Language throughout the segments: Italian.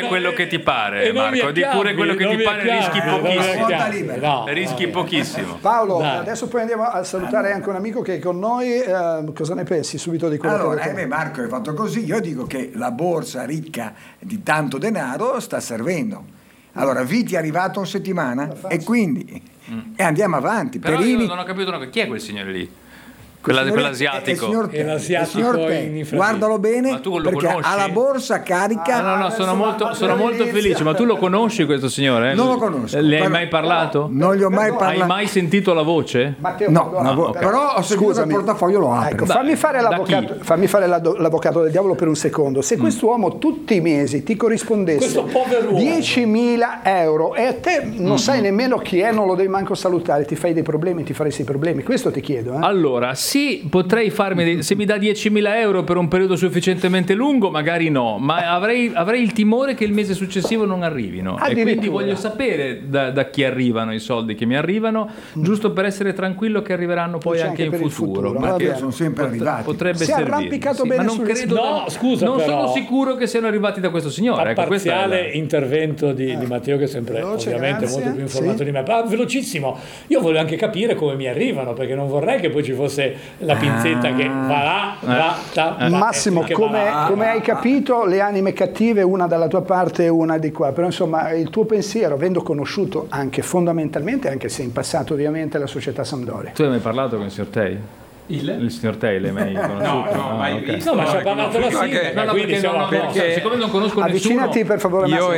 quello che ti pare, Marco, di pure quello che ti pare, rischi pochissimo. Rischi pochissimo. Paolo, adesso poi andiamo a salutare anche un amico che è con noi. Cosa ne pensi subito di quello che hai detto? Marco, hai fatto così. Io dico che la borsa ricca di tanto denaro sta servendo. Allora, Viti è arrivato una settimana e quindi andiamo avanti. Però Perini, io non ho capito chi è quel signore lì? Quell'asiatico. È l'asiatico guardalo bene, ma tu lo perché conosci? ha la borsa carica. No, sono molto felice. Ma tu lo conosci questo signore? Non lo conosco. Le hai mai parlato? Non gli ho mai parlato. Hai mai sentito la voce? Matteo, okay. Però ho seguito il portafoglio, lo apre. Ecco, fammi fare l'avvocato del diavolo per un secondo. Se quest'uomo tutti i mesi ti corrispondesse 10.000 euro e a te non sai nemmeno chi è, non lo devi manco salutare, ti fai dei problemi, ti faresti problemi. Questo ti chiedo. Allora, sì, potrei farmi, se mi dà 10.000 euro per un periodo sufficientemente lungo, magari no, ma avrei il timore che il mese successivo non arrivino. E quindi voglio sapere da chi arrivano i soldi che mi arrivano, giusto per essere tranquillo che arriveranno poi anche in futuro. Perché sono sempre arrivati. Potrebbe si è arrampicato bene, ma non credo. No, scusa, non però, sono sicuro che siano arrivati da questo signore. Al parziale intervento di Matteo, che è sempre ovviamente molto più informato di me. Ma velocissimo, io voglio anche capire come mi arrivano, perché non vorrei che poi ci fosse la pinzetta che va là, Massimo, come hai capito, le anime cattive, una dalla tua parte e una di qua, però insomma il tuo pensiero, avendo conosciuto anche fondamentalmente, anche se in passato ovviamente, la società Sampdoria. Tu hai mai parlato con il signor Tei? Il signor Tei l'hai mai conosciuto? No, mai visto. No, ma ci ha parlato la sindaca, perché siccome non conosco avvicinati per favore. Io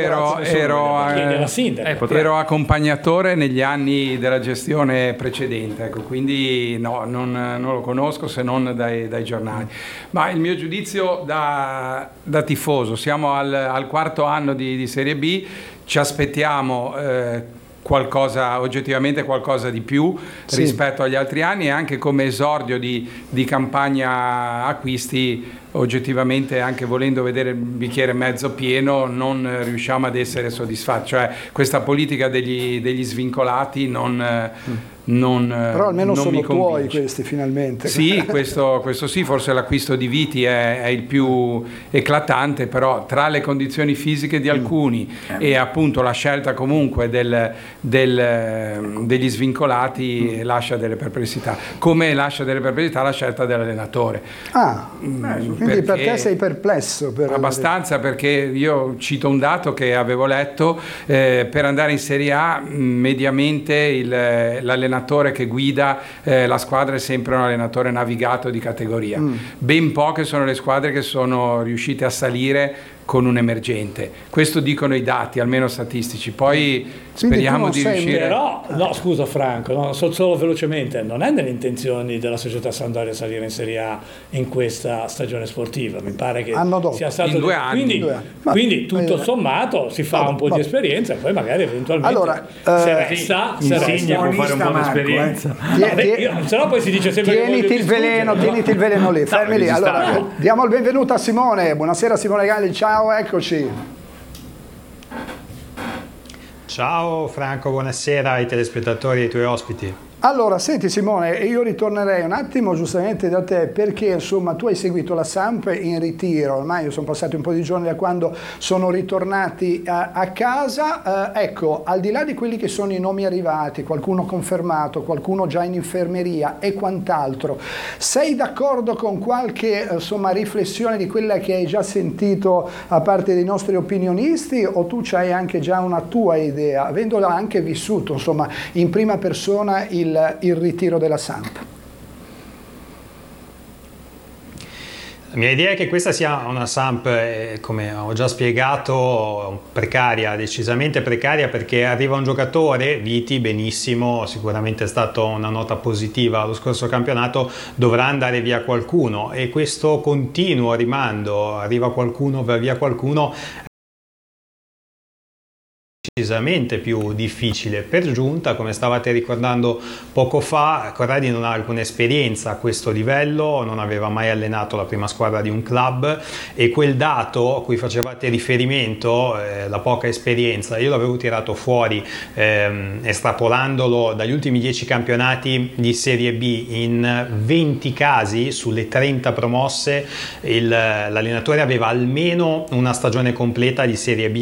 ero accompagnatore negli anni della gestione precedente, ecco, quindi no, non lo conosco se non dai giornali. Ma il mio giudizio da tifoso, siamo al quarto anno di Serie B, ci aspettiamo oggettivamente qualcosa di più rispetto agli altri anni, e anche come esordio di campagna acquisti oggettivamente, anche volendo vedere il bicchiere mezzo pieno, non riusciamo ad essere soddisfatti, cioè questa politica degli svincolati però almeno non sono mi tuoi questi, finalmente. Sì, questo sì, forse l'acquisto di Viti è il più eclatante, però tra le condizioni fisiche di alcuni e appunto la scelta comunque degli svincolati lascia delle perplessità, come lascia delle perplessità la scelta dell'allenatore. Quindi per te sei perplesso? Abbastanza, perché io cito un dato che avevo letto, per andare in Serie A mediamente l'allenatore che guida la squadra è sempre un allenatore navigato di categoria. Ben poche sono le squadre che sono riuscite a salire con un emergente. Questo dicono i dati, almeno statistici. Poi speriamo di riuscire. Però, no, scusa Franco, no, solo velocemente, non è nelle intenzioni della società Sampdoria salire in Serie A in questa stagione sportiva. Mi pare che sia stato in 2 anni. Quindi tutto sommato si fa un po' di esperienza e poi magari eventualmente se resta può fare un po' di esperienza. Se no poi si dice sempre tieniti il veleno lì, fermi lì. Allora, diamo il benvenuto a Simone. Buonasera Simone Galli, ciao, eccoci. Ciao Franco, buonasera ai telespettatori e ai tuoi ospiti. Allora, senti Simone, io ritornerei un attimo giustamente da te, perché insomma tu hai seguito la Samp in ritiro, ormai sono passati un po' di giorni da quando sono ritornati a casa, ecco, al di là di quelli che sono i nomi arrivati, qualcuno confermato, qualcuno già in infermeria e quant'altro, sei d'accordo con qualche insomma riflessione di quella che hai già sentito a parte dei nostri opinionisti, o tu c'hai anche già una tua idea, avendola anche vissuto insomma in prima persona il ritiro della Samp? La mia idea è che questa sia una Samp, come ho già spiegato, precaria, decisamente precaria, perché arriva un giocatore, Viti, benissimo, sicuramente è stata una nota positiva lo scorso campionato, dovrà andare via qualcuno, e questo continuo rimando, arriva qualcuno, va via qualcuno, decisamente più difficile. Per giunta, come stavate ricordando poco fa, Corradi non ha alcuna esperienza a questo livello, non aveva mai allenato la prima squadra di un club, e quel dato a cui facevate riferimento, la poca esperienza, io l'avevo tirato fuori estrapolandolo dagli ultimi 10 campionati di Serie B. In 20 casi sulle 30 promosse l'allenatore aveva almeno una stagione completa di Serie B